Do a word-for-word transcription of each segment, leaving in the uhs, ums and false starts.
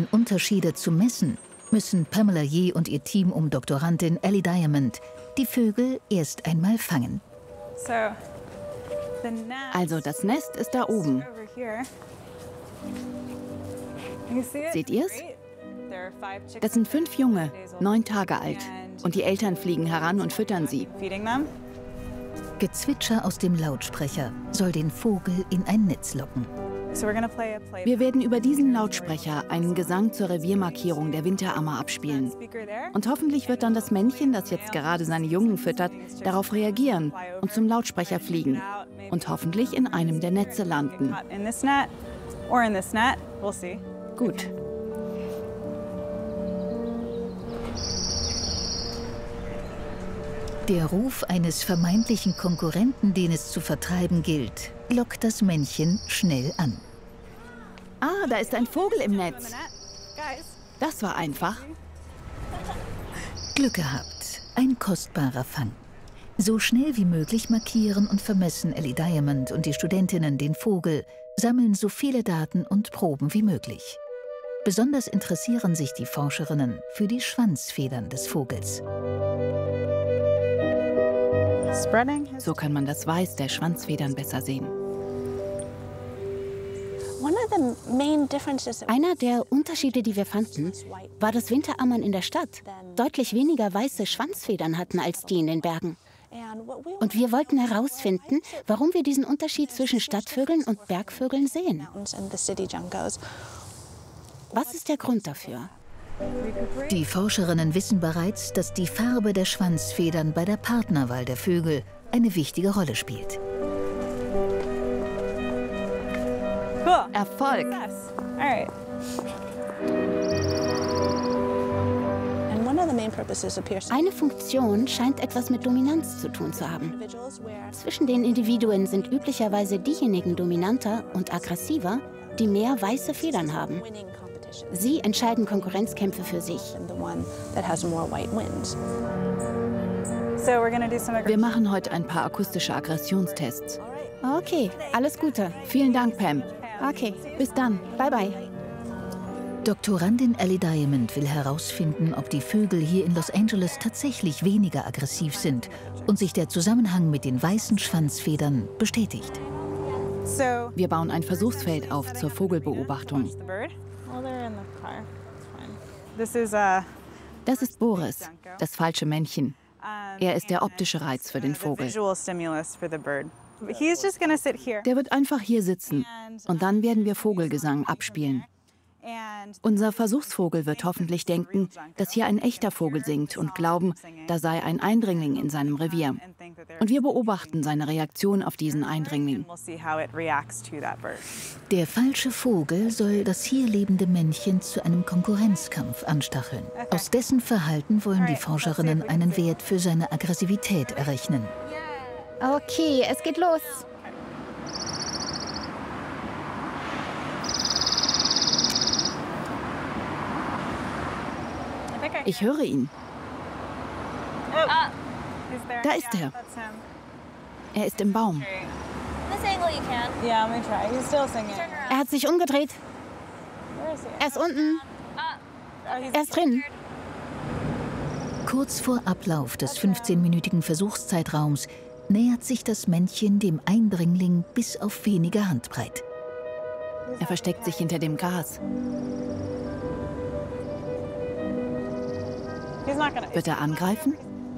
kleinen Unterschiede zu messen, müssen Pamela Yeh und ihr Team um Doktorandin Ellie Diamond die Vögel erst einmal fangen. Also das Nest ist da oben. Seht ihr's? Das sind fünf Junge, neun Tage alt. Und die Eltern fliegen heran und füttern sie. Gezwitscher aus dem Lautsprecher soll den Vogel in ein Netz locken. Wir werden über diesen Lautsprecher einen Gesang zur Reviermarkierung der Winterammer abspielen. Und hoffentlich wird dann das Männchen, das jetzt gerade seine Jungen füttert, darauf reagieren und zum Lautsprecher fliegen. Und hoffentlich in einem der Netze landen. Gut. Der Ruf eines vermeintlichen Konkurrenten, den es zu vertreiben gilt, lockt das Männchen schnell an. Ah, da ist ein Vogel im Netz. Das war einfach. Glück gehabt, ein kostbarer Fang. So schnell wie möglich markieren und vermessen Ellie Diamond und die Studentinnen den Vogel, sammeln so viele Daten und Proben wie möglich. Besonders interessieren sich die Forscherinnen für die Schwanzfedern des Vogels. So kann man das Weiß der Schwanzfedern besser sehen. Einer der Unterschiede, die wir fanden, war, dass Winterammern in der Stadt deutlich weniger weiße Schwanzfedern hatten als die in den Bergen. Und wir wollten herausfinden, warum wir diesen Unterschied zwischen Stadtvögeln und Bergvögeln sehen. Was ist der Grund dafür? Die Forscherinnen wissen bereits, dass die Farbe der Schwanzfedern bei der Partnerwahl der Vögel eine wichtige Rolle spielt. Erfolg! Eine Funktion scheint etwas mit Dominanz zu tun zu haben. Zwischen den Individuen sind üblicherweise diejenigen dominanter und aggressiver, die mehr weiße Federn haben. Sie entscheiden Konkurrenzkämpfe für sich. Wir machen heute ein paar akustische Aggressionstests. Okay, alles Gute. Vielen Dank, Pam. Okay, bis dann. Bye, bye. Doktorandin Ellie Diamond will herausfinden, ob die Vögel hier in Los Angeles tatsächlich weniger aggressiv sind und sich der Zusammenhang mit den weißen Schwanzfedern bestätigt. Wir bauen ein Versuchsfeld auf zur Vogelbeobachtung. Das ist Boris, das falsche Männchen. Er ist der optische Reiz für den Vogel. Der wird einfach hier sitzen und dann werden wir Vogelgesang abspielen. Unser Versuchsvogel wird hoffentlich denken, dass hier ein echter Vogel singt und glauben, da sei ein Eindringling in seinem Revier. Und wir beobachten seine Reaktion auf diesen Eindringling. Der falsche Vogel soll das hier lebende Männchen zu einem Konkurrenzkampf anstacheln. Aus dessen Verhalten wollen die Forscherinnen einen Wert für seine Aggressivität errechnen. Okay, es geht los. Ich höre ihn. Da ist er. Er ist im Baum. Er hat sich umgedreht. Er ist unten. Er ist drin. Kurz vor Ablauf des fünfzehnminütigen Versuchszeitraums nähert sich das Männchen dem Eindringling bis auf wenige Handbreit. Er versteckt sich hinter dem Gras. Wird er angreifen?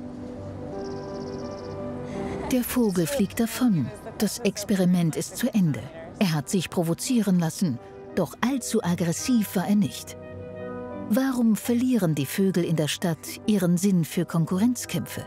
Der Vogel fliegt davon. Das Experiment ist zu Ende. Er hat sich provozieren lassen, doch allzu aggressiv war er nicht. Warum verlieren die Vögel in der Stadt ihren Sinn für Konkurrenzkämpfe?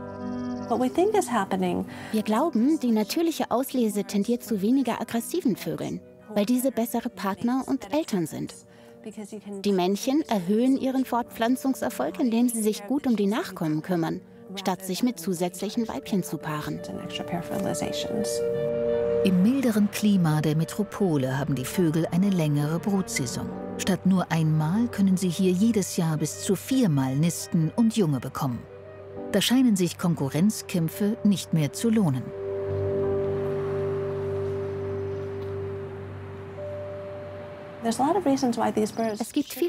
Wir glauben, die natürliche Auslese tendiert zu weniger aggressiven Vögeln, weil diese bessere Partner und Eltern sind. Die Männchen erhöhen ihren Fortpflanzungserfolg, indem sie sich gut um die Nachkommen kümmern, statt sich mit zusätzlichen Weibchen zu paaren. Im milderen Klima der Metropole haben die Vögel eine längere Brutsaison. Statt nur einmal können sie hier jedes Jahr bis zu viermal nisten und Junge bekommen. Da scheinen sich Konkurrenzkämpfe nicht mehr zu lohnen. Es gibt viele